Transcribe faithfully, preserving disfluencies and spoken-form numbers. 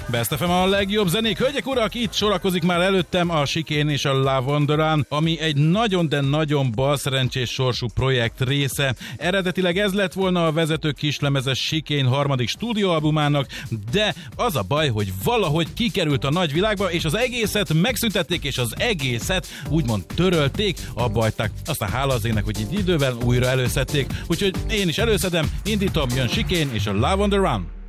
Best ef em a legjobb zenék. Hölgyek, urak, itt sorakozik már előttem a Chicane és a Love on the Run, ami egy nagyon, de nagyon balszerencsés sorsú projekt része. Eredetileg ez lett volna a vezető kislemezes Chicane harmadik stúdióalbumának, de az a baj, hogy valahogy kikerült a nagyvilágba, és az egészet megszüntették, és az egészet úgymond törölték, abba hagyták. Aztán hála az ének, hogy itt idővel újra előszedték. Úgyhogy én is előszedem, indítom, jön Chicane és a Love on the Run.